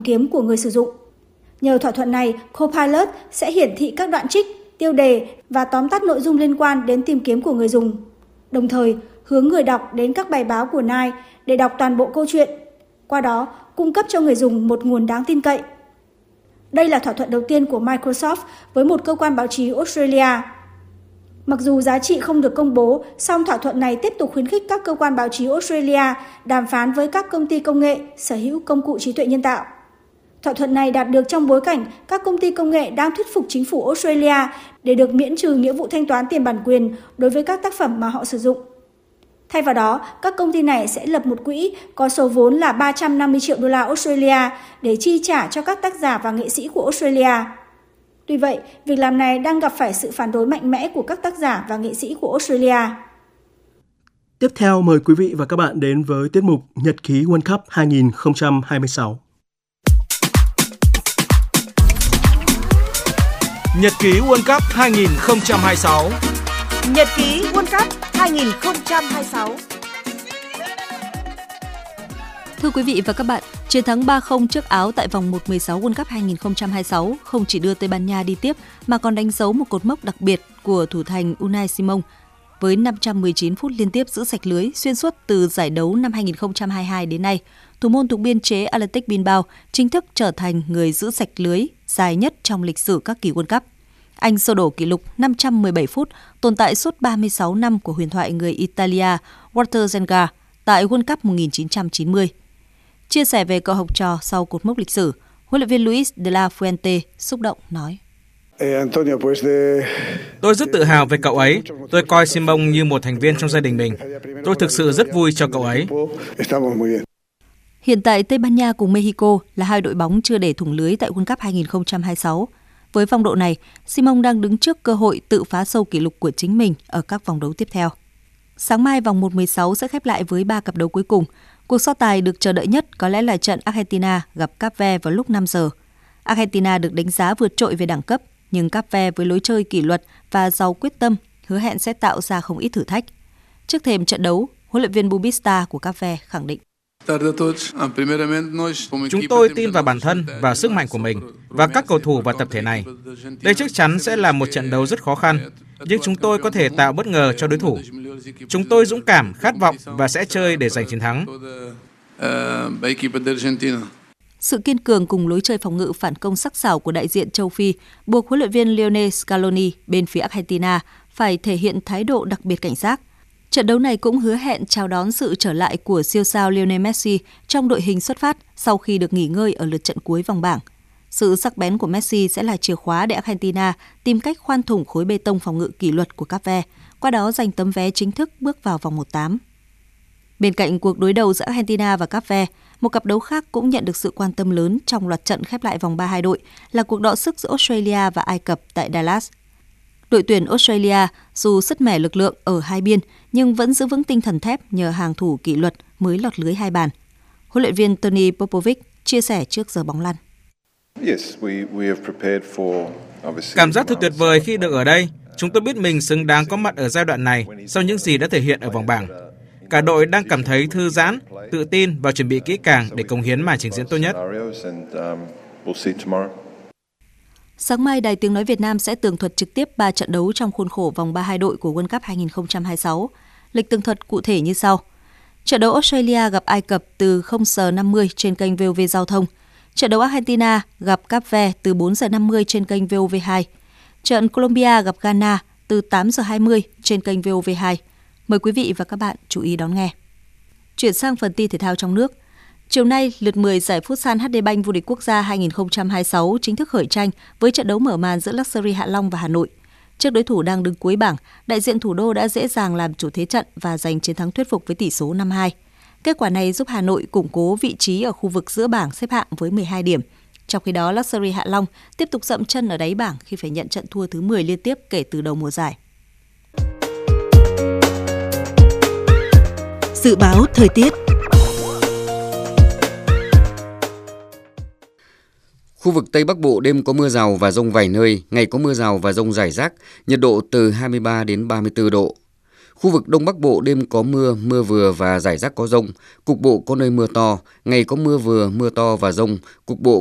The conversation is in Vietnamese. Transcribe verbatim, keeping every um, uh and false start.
kiếm của người sử dụng. Nhờ thỏa thuận này, Copilot sẽ hiển thị các đoạn trích, tiêu đề và tóm tắt nội dung liên quan đến tìm kiếm của người dùng, đồng thời hướng người đọc đến các bài báo của Nine để đọc toàn bộ câu chuyện, qua đó cung cấp cho người dùng một nguồn đáng tin cậy. Đây là thỏa thuận đầu tiên của Microsoft với một cơ quan báo chí Australia. Mặc dù giá trị không được công bố, song thỏa thuận này tiếp tục khuyến khích các cơ quan báo chí Australia đàm phán với các công ty công nghệ sở hữu công cụ trí tuệ nhân tạo. Thỏa thuận này đạt được trong bối cảnh các công ty công nghệ đang thuyết phục chính phủ Australia để được miễn trừ nghĩa vụ thanh toán tiền bản quyền đối với các tác phẩm mà họ sử dụng. Thay vào đó, các công ty này sẽ lập một quỹ có số vốn là ba trăm năm mươi triệu đô la Australia để chi trả cho các tác giả và nghệ sĩ của Australia. Tuy vậy, việc làm này đang gặp phải sự phản đối mạnh mẽ của các tác giả và nghệ sĩ của Australia. Tiếp theo, mời quý vị và các bạn đến với tiết mục Nhật ký World Cup hai không hai sáu. Nhật ký World Cup hai không hai sáu. Nhật ký World Cup hai không hai sáu. Thưa quý vị và các bạn, chiến thắng ba không trước Áo tại vòng một mười sáu World Cup hai không hai sáu không chỉ đưa Tây Ban Nha đi tiếp mà còn đánh dấu một cột mốc đặc biệt của thủ thành Unai Simon với năm trăm mười chín phút liên tiếp giữ sạch lưới xuyên suốt từ giải đấu năm hai không hai hai đến nay. Thủ môn thuộc biên chế Athletic Bilbao chính thức trở thành người giữ sạch lưới dài nhất trong lịch sử các kỳ World Cup. Anh xô đổ kỷ lục năm trăm mười bảy phút tồn tại suốt ba mươi sáu năm của huyền thoại người Italia Walter Zenga tại World Cup một nghìn chín trăm chín mươi. Chia sẻ về cậu học trò sau cột mốc lịch sử, huấn luyện viên Luis de la Fuente xúc động nói: Tôi rất tự hào về cậu ấy. Tôi coi Simon như một thành viên trong gia đình mình. Tôi thực sự rất vui cho cậu ấy. Hiện tại Tây Ban Nha cùng Mexico là hai đội bóng chưa để thủng lưới tại World Cup hai không hai sáu. Với phong độ này, Simon đang đứng trước cơ hội tự phá sâu kỷ lục của chính mình ở các vòng đấu tiếp theo. Sáng mai vòng một mười sáu sẽ khép lại với ba cặp đấu cuối cùng. Cuộc so tài được chờ đợi nhất có lẽ là trận Argentina gặp Cape Verde vào lúc năm giờ. Argentina được đánh giá vượt trội về đẳng cấp, nhưng Cape Verde với lối chơi kỷ luật và giàu quyết tâm hứa hẹn sẽ tạo ra không ít thử thách. Trước thềm trận đấu, huấn luyện viên Bubista của Cape Verde khẳng định: Chúng tôi tin vào bản thân, vào sức mạnh của mình và các cầu thủ và tập thể này. Đây chắc chắn sẽ là một trận đấu rất khó khăn, nhưng chúng tôi có thể tạo bất ngờ cho đối thủ. Chúng tôi dũng cảm, khát vọng và sẽ chơi để giành chiến thắng. Sự kiên cường cùng lối chơi phòng ngự phản công sắc sảo của đại diện châu Phi buộc huấn luyện viên Lionel Scaloni bên phía Argentina phải thể hiện thái độ đặc biệt cảnh giác. Trận đấu này cũng hứa hẹn chào đón sự trở lại của siêu sao Lionel Messi trong đội hình xuất phát sau khi được nghỉ ngơi ở lượt trận cuối vòng bảng. Sự sắc bén của Messi sẽ là chìa khóa để Argentina tìm cách khoan thủng khối bê tông phòng ngự kỷ luật của Cape Verde, qua đó giành tấm vé chính thức bước vào vòng một tám. Bên cạnh cuộc đối đầu giữa Argentina và Cape Verde, một cặp đấu khác cũng nhận được sự quan tâm lớn trong loạt trận khép lại vòng ba hai đội là cuộc đọ sức giữa Australia và Ai Cập tại Dallas. Đội tuyển Australia dù sứt mẻ lực lượng ở hai biên nhưng vẫn giữ vững tinh thần thép nhờ hàng thủ kỷ luật mới lọt lưới hai bàn. Huấn luyện viên Tony Popovic chia sẻ trước giờ bóng lăn: Cảm giác thật tuyệt vời khi được ở đây. Chúng tôi biết mình xứng đáng có mặt ở giai đoạn này sau những gì đã thể hiện ở vòng bảng. Cả đội đang cảm thấy thư giãn, tự tin và chuẩn bị kỹ càng để cống hiến màn trình diễn tốt nhất. Sáng mai, Đài Tiếng Nói Việt Nam sẽ tường thuật trực tiếp ba trận đấu trong khuôn khổ vòng ba hai đội của World Cup hai không hai sáu. Lịch tường thuật cụ thể như sau. Trận đấu Australia gặp Ai Cập từ không giờ năm mươi trên kênh vê o vê Giao thông. Trận đấu Argentina gặp Cape Verde từ bốn giờ năm mươi trên kênh vê o vê hai. Trận Colombia gặp Ghana từ tám giờ hai mươi trên kênh vê o vê hai. Mời quý vị và các bạn chú ý đón nghe. Chuyển sang phần tin thể thao trong nước. Chiều nay, lượt mười giải Futsal hát đê Bank vô địch quốc gia hai không hai sáu chính thức khởi tranh với trận đấu mở màn giữa Luxury Hạ Long và Hà Nội. Trước đối thủ đang đứng cuối bảng, đại diện thủ đô đã dễ dàng làm chủ thế trận và giành chiến thắng thuyết phục với tỷ số năm hai. Kết quả này giúp Hà Nội củng cố vị trí ở khu vực giữa bảng xếp hạng với mười hai điểm. Trong khi đó, Luxury Hạ Long tiếp tục dậm chân ở đáy bảng khi phải nhận trận thua thứ mười liên tiếp kể từ đầu mùa giải. Dự báo thời tiết. Khu vực Tây Bắc Bộ đêm có mưa rào và dông vài nơi, ngày có mưa rào và dông rải rác, nhiệt độ từ hai mươi ba đến ba mươi tư độ. Khu vực Đông Bắc Bộ đêm có mưa, mưa vừa và rải rác có dông, cục bộ có nơi mưa to, ngày có mưa vừa, mưa to và dông, cục bộ